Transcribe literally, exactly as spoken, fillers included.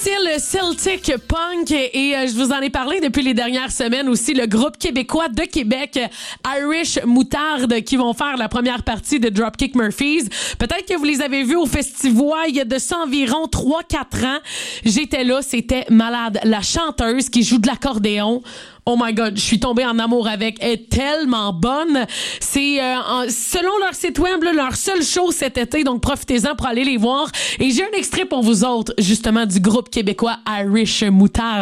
style Celtic Punk et euh, je vous en ai parlé depuis les dernières semaines aussi, le groupe québécois de Québec, Irish Moutarde, qui vont faire la première partie de Dropkick Murphys. Peut-être que vous les avez vus au Festivois il y a de ça environ trois quatre ans. J'étais là, c'était malade. La chanteuse qui joue de l'accordéon, oh my God, je suis tombée en amour avec. Elle est tellement bonne. C'est euh, en, selon leur site web, là, leur seul show cet été, donc profitez-en pour aller les voir. Et j'ai un extrait pour vous autres, justement, du groupe québécois Irish Moutarde.